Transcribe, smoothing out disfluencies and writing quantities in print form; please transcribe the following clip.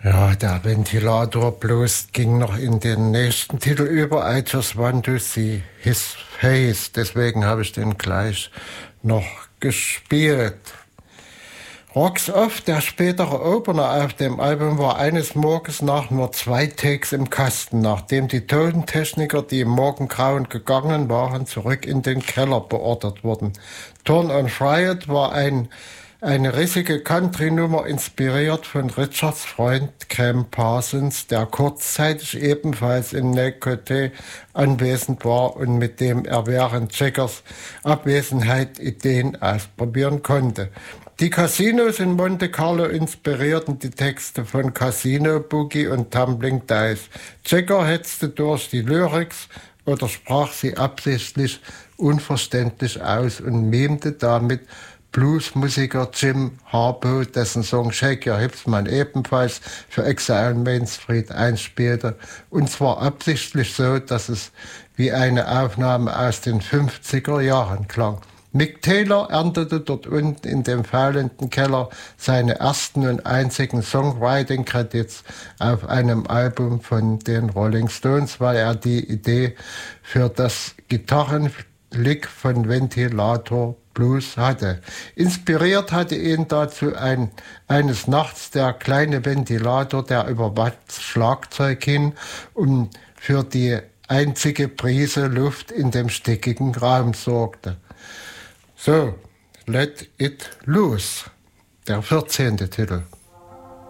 Ja, der Ventilator Blues ging noch in den nächsten Titel über, I Just Want to See His Face. Deswegen habe ich den gleich noch gespielt. Rocks Off, der spätere Opener auf dem Album, war eines Morgens nach nur 2 Takes im Kasten, nachdem die Tontechniker, die im Morgengrauen gegangen waren, zurück in den Keller beordert wurden. Turn on Friday war eine rissige Country-Nummer, inspiriert von Richards Freund Cam Parsons, der kurzzeitig ebenfalls in Necote anwesend war und mit dem er während Jaggers Abwesenheit Ideen ausprobieren konnte. Die Casinos in Monte Carlo inspirierten die Texte von Casino Boogie und Tumbling Dice. Jagger hetzte durch die Lyrics oder sprach sie absichtlich unverständlich aus und mimte damit Bluesmusiker Jim Harbaugh, dessen Song Shake Your Hips man ebenfalls für Exile on Main Street einspielte, und zwar absichtlich so, dass es wie eine Aufnahme aus den 50er Jahren klang. Mick Taylor erntete dort unten in dem faulenden Keller seine ersten und einzigen Songwriting-Credits auf einem Album von den Rolling Stones, weil er die Idee für das Gitarrenlick von Ventilator Blues hatte. Inspiriert hatte ihn dazu eines Nachts der kleine Ventilator, der über Watts Schlagzeug hin und für die einzige Prise Luft in dem stickigen Raum sorgte. So, Let It Loose, der 14. Titel.